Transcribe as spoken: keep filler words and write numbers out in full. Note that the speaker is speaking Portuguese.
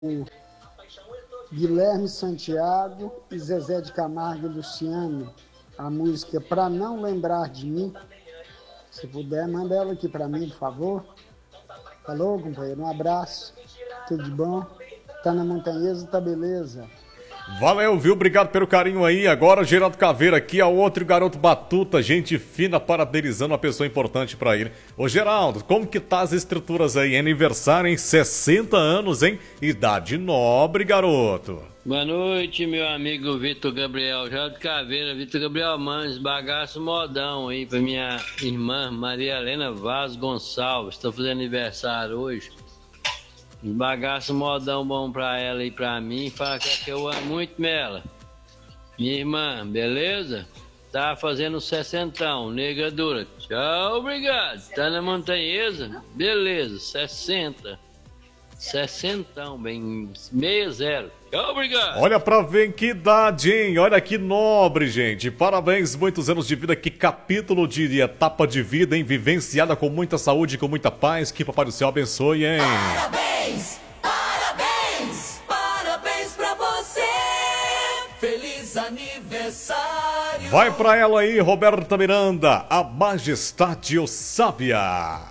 Guilherme Santiago e Zezé de Camargo e Luciano, a música Pra Não Lembrar de Mim. Se puder, manda ela aqui pra mim, por favor. Falou, companheiro, um abraço, tudo de bom? Tá na Montanhesa, tá beleza? Valeu, viu? Obrigado pelo carinho aí. Agora, Geraldo Caveira aqui, a outro garoto batuta, gente fina, parabenizando uma pessoa importante pra ele. Ô, Geraldo, como que tá as estruturas aí? Aniversário, em sessenta anos, hein? Idade nobre, garoto. Boa noite, meu amigo Vitor Gabriel, Geraldo Caveira, Vitor Gabriel Manes, bagaço modão aí pra minha irmã Maria Helena Vaz Gonçalves, tô fazendo aniversário hoje. Bagaço modão bom pra ela e pra mim, fala que eu amo muito ela. Minha irmã, beleza? Tá fazendo sessentão, nega dura. Tchau, obrigado. Tá na Montanhesa? Beleza, sessenta. Sessentão, bem, meia zero. Tchau, obrigado. Olha pra ver em que idade, hein? Olha que nobre, gente. Parabéns, muitos anos de vida. Que capítulo de etapa de vida, hein? Vivenciada com muita saúde, com muita paz. Que Papai do Céu abençoe, hein? Parabéns, parabéns, parabéns pra você. Feliz aniversário. Vai pra ela aí, Roberta Miranda, a Majestade Sábia.